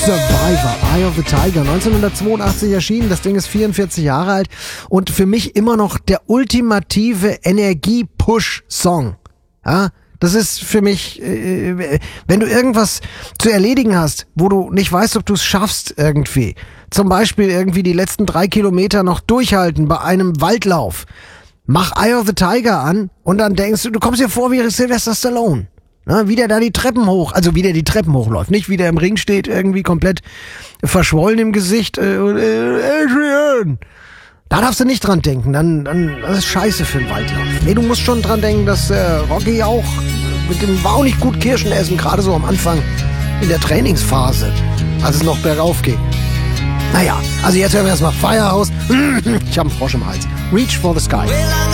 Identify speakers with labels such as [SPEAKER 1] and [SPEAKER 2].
[SPEAKER 1] Survivor, Eye of the Tiger, 1982 erschienen, das Ding ist 44 Jahre alt und für mich immer noch der ultimative Energie-Push-Song. Ja, das ist für mich, wenn du irgendwas zu erledigen hast, wo du nicht weißt, ob du es schaffst irgendwie, zum Beispiel irgendwie die letzten 3 Kilometer noch durchhalten bei einem Waldlauf, mach Eye of the Tiger an und dann denkst du kommst dir vor wie Sylvester Stallone. Na, wie der da die Treppen hochläuft, nicht wie der im Ring steht, irgendwie komplett verschwollen im Gesicht. Adrian! Da darfst du nicht dran denken, dann das ist scheiße für den Waldlauf. Nee, du musst schon dran denken, dass Rocky auch mit dem war auch nicht gut Kirschen essen, gerade so am Anfang in der Trainingsphase, als es noch bergauf ging. Naja, also jetzt hören wir erstmal Firehouse. Ich hab einen Frosch im Hals. Reach for the Sky.